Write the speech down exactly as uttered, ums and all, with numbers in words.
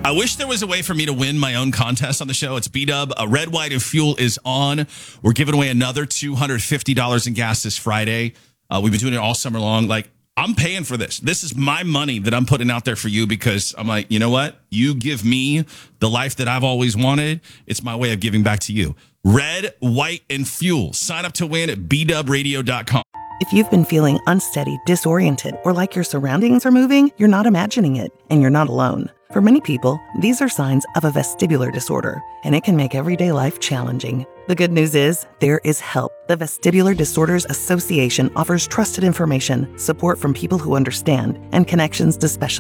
I wish there was a way for me to win my own contest on the show. It's B-Dub. Uh, Red, White, and Fuel is on. We're giving away another two hundred fifty dollars in gas this Friday. Uh, we've been doing it all summer long. Like, I'm paying for this. This is my money that I'm putting out there for you because I'm like, you know what? You give me the life that I've always wanted. It's my way of giving back to you. Red, White, and Fuel. Sign up to win at b dub radio dot com. If you've been feeling unsteady, disoriented, or like your surroundings are moving, you're not imagining it, and you're not alone. For many people, these are signs of a vestibular disorder, and it can make everyday life challenging. The good news is, there is help. The Vestibular Disorders Association offers trusted information, support from people who understand, and connections to specialists.